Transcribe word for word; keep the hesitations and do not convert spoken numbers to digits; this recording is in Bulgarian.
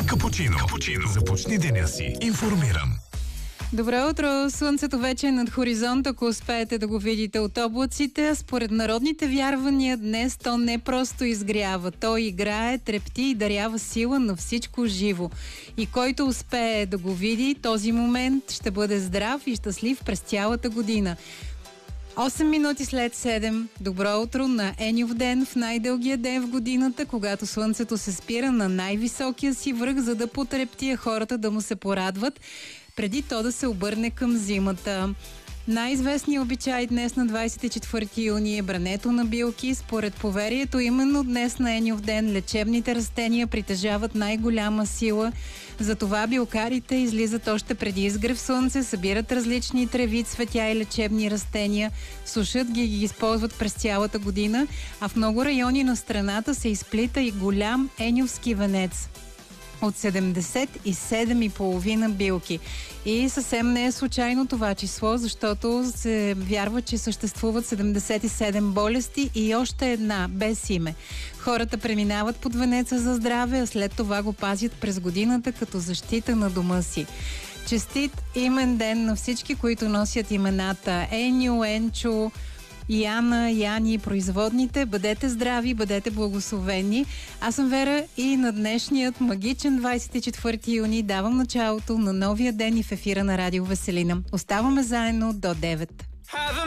Капучино. Капучино. Започни деня си информиран. Добро утро! Слънцето вече е над хоризонт, ако успеете да го видите от облаците. Според народните вярвания днес то не просто изгрява, то играе, трепти и дарява сила на всичко живо. И който успее да го види, този момент ще бъде здрав и щастлив през цялата година. осем минути след седем. Добро утро на Еньов ден, в най-дългия ден в годината, когато слънцето се спира на най-високия си връх, за да потрептия хората да му се порадват, преди то да се обърне към зимата. Най-известният обичай днес на двадесет и четвърти юни е брането на билки. Според поверието, именно днес на Еньов ден лечебните растения притежават най-голяма сила. Затова билкарите излизат още преди изгрев слънце, събират различни треви, цветя и лечебни растения, сушат ги и ги използват през цялата година, а в много райони на страната се изплита и голям еньовски венец от седемдесет и седем и половина билки. И съвсем не е случайно това число, защото се вярва, че съществуват седемдесет и седем болести и още една без име. Хората преминават под венеца за здраве, а след това го пазят през годината като защита на дома си. Честит имен ден на всички, които носят имената Еньо, Енчо, Яна, Яни, производните. Бъдете здрави, бъдете благословени. Аз съм Вера и на днешният магичен двадесет и четвърти юни давам началото на новия ден и в ефира на Радио Веселина. Оставаме заедно до девет.